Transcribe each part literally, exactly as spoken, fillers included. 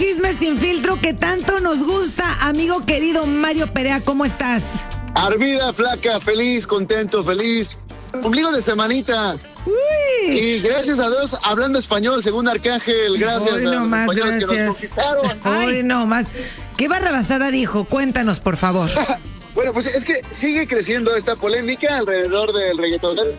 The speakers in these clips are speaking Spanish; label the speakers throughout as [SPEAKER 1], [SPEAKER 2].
[SPEAKER 1] chisme sin filtro que tanto nos gusta, amigo querido Mario Perea, ¿cómo estás?
[SPEAKER 2] Armida, flaca, feliz, contento, feliz. Ombligo de semanita.
[SPEAKER 1] Uy.
[SPEAKER 2] Y gracias a Dios, hablando español, según Arcángel, gracias
[SPEAKER 1] Hoy
[SPEAKER 2] a
[SPEAKER 1] no
[SPEAKER 2] los
[SPEAKER 1] más,
[SPEAKER 2] españoles
[SPEAKER 1] gracias.
[SPEAKER 2] que nos conquistaron.
[SPEAKER 1] Hoy no más. ¿Qué barrabasada dijo? Cuéntanos, por favor.
[SPEAKER 2] Bueno, pues es que sigue creciendo esta polémica alrededor del reggaetón de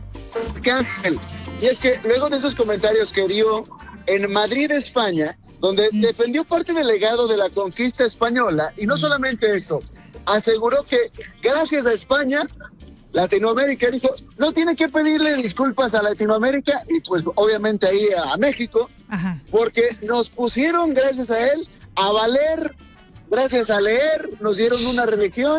[SPEAKER 2] Arcángel. Y es que luego de esos comentarios que dio en Madrid, España, donde mm. defendió parte del legado de la conquista española, y no solamente esto, aseguró que gracias a España, Latinoamérica, dijo, no tiene que pedirle disculpas a Latinoamérica, y pues obviamente ahí a México, Ajá. porque nos pusieron, gracias a él, a valer, gracias a leer, nos dieron una religión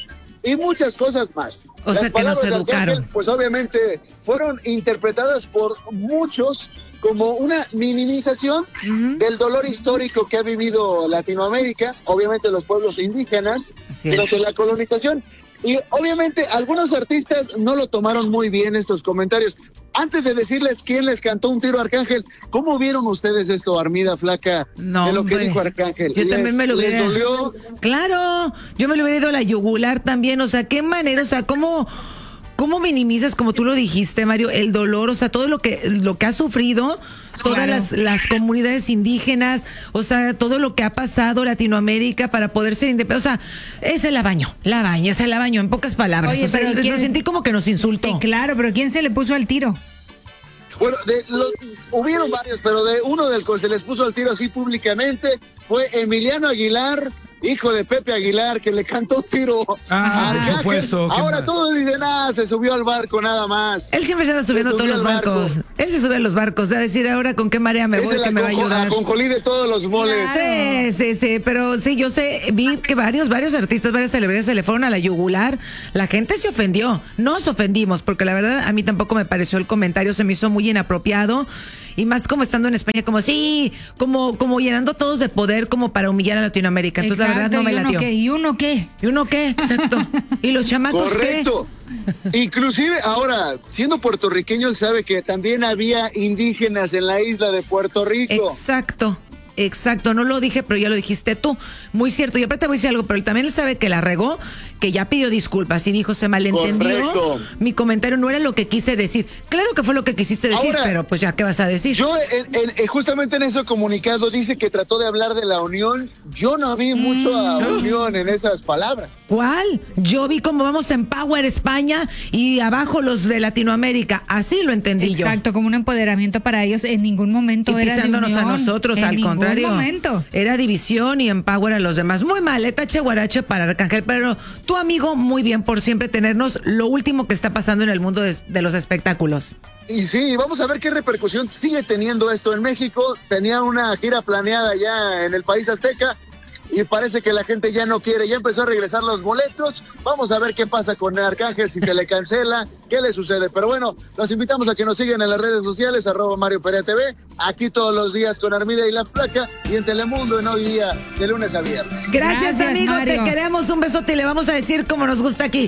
[SPEAKER 2] y muchas cosas más.
[SPEAKER 1] O sea,
[SPEAKER 2] Las
[SPEAKER 1] que nos
[SPEAKER 2] palabras de
[SPEAKER 1] educaron.
[SPEAKER 2] Arcángel, pues obviamente fueron interpretadas por muchos como una minimización uh-huh. del dolor histórico que ha vivido Latinoamérica, obviamente los pueblos indígenas, durante la colonización. Y obviamente algunos artistas no lo tomaron muy bien estos comentarios. Antes de decirles quién les cantó un tiro a Arcángel, ¿cómo vieron ustedes esto, Armida, flaca,
[SPEAKER 1] no,
[SPEAKER 2] de lo que
[SPEAKER 1] hombre.
[SPEAKER 2] dijo Arcángel?
[SPEAKER 1] Yo
[SPEAKER 2] ¿Les,
[SPEAKER 1] también me lo hubiera...
[SPEAKER 2] ¿Les dolió?
[SPEAKER 1] Claro, yo me lo hubiera ido a la yugular también, o sea, qué manera, o sea, cómo... ¿Cómo minimizas, como tú lo dijiste, Mario, el dolor, o sea, todo lo que lo que ha sufrido todas claro. las, las comunidades indígenas, o sea, todo lo que ha pasado Latinoamérica para poder ser independiente, o sea, ese la baño, la baña, ese la baño, en pocas palabras.
[SPEAKER 3] Oye,
[SPEAKER 1] o sea,
[SPEAKER 3] pero
[SPEAKER 1] lo
[SPEAKER 3] ¿quién...
[SPEAKER 1] sentí como que nos insultó.
[SPEAKER 3] Sí, claro, pero ¿quién se le puso al tiro?
[SPEAKER 2] Bueno, de, lo, hubieron varios, pero de uno del que se les puso al tiro así públicamente fue Emiliano Aguilar, hijo de Pepe Aguilar, que le cantó un tiro
[SPEAKER 4] ah,
[SPEAKER 2] a Arcángel.
[SPEAKER 4] por supuesto.
[SPEAKER 2] Ahora
[SPEAKER 4] mal.
[SPEAKER 2] todos dicen, ah, se subió al barco nada más.
[SPEAKER 1] Él siempre se anda subiendo a todos los barcos. Barco. Él se sube a los barcos, a decir ahora con qué marea me voy, que me va a ayudar.
[SPEAKER 2] Con Jolí de todos los moles.
[SPEAKER 1] Sí, sí, sí, pero sí, yo sé, vi que varios, varios artistas, varias celebridades se le fueron a la yugular. La gente se ofendió, nos ofendimos, porque la verdad a mí tampoco me pareció el comentario, se me hizo muy inapropiado. Y más como estando en España, como sí, como, como llenando todos de poder como para humillar a Latinoamérica. Entonces Exacto, la verdad no me latió.
[SPEAKER 3] Qué, ¿Y uno qué?
[SPEAKER 1] ¿Y uno qué? Exacto. ¿Y los chamacos
[SPEAKER 2] Correcto. qué? Inclusive ahora, siendo puertorriqueño, él sabe que también había indígenas en la isla de Puerto Rico.
[SPEAKER 1] Exacto. Exacto, no lo dije, pero ya lo dijiste tú. Muy cierto. Y aparte voy a decir algo, pero él también sabe que la regó, que ya pidió disculpas y dijo, se malentendió. Correcto. Mi comentario no era lo que quise decir. Claro que fue lo que quisiste decir, Ahora, pero pues ya, ¿qué vas a decir?
[SPEAKER 2] Yo, en, en, justamente en ese comunicado dice que trató de hablar de la unión. Yo no vi mm. mucho a unión en esas palabras.
[SPEAKER 1] ¿Cuál? Yo vi cómo vamos en Power España y abajo los de Latinoamérica. Así lo entendí
[SPEAKER 3] Exacto,
[SPEAKER 1] yo.
[SPEAKER 3] Exacto, como un empoderamiento para ellos. En ningún momento
[SPEAKER 1] y
[SPEAKER 3] era
[SPEAKER 1] pisándonos
[SPEAKER 3] de unión,
[SPEAKER 1] a nosotros, al contrario.
[SPEAKER 3] Momento.
[SPEAKER 1] Era división y empower a los demás. Muy mal, etache guarache para Arcángel, pero tu amigo, muy bien por siempre tenernos lo último que está pasando en el mundo de, de los espectáculos.
[SPEAKER 2] Y sí, vamos a ver qué repercusión sigue teniendo esto en México. Tenía una gira planeada ya en el país azteca y parece que la gente ya no quiere, ya empezó a regresar los boletos. Vamos a ver qué pasa con Arcángel, si se le cancela, qué le sucede. Pero bueno, los invitamos a que nos sigan en las redes sociales, arroba Mario Perea T V, aquí todos los días con Armida y La Flaca, y en Telemundo en Hoy Día, de lunes a viernes.
[SPEAKER 1] Gracias,
[SPEAKER 3] Gracias
[SPEAKER 1] amigo,
[SPEAKER 3] Mario.
[SPEAKER 1] Te queremos, un besote y le vamos a decir como nos gusta aquí.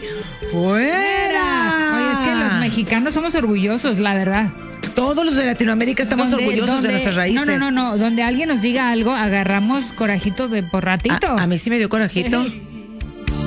[SPEAKER 1] ¡Fuera!
[SPEAKER 3] Oye, es que los mexicanos somos orgullosos, la verdad.
[SPEAKER 1] Todos los de Latinoamérica estamos
[SPEAKER 3] donde,
[SPEAKER 1] orgullosos
[SPEAKER 3] donde,
[SPEAKER 1] de nuestras raíces.
[SPEAKER 3] No, no, no, no. Donde alguien nos diga algo, agarramos corajito de por ratito.
[SPEAKER 1] A, a mí sí me dio corajito.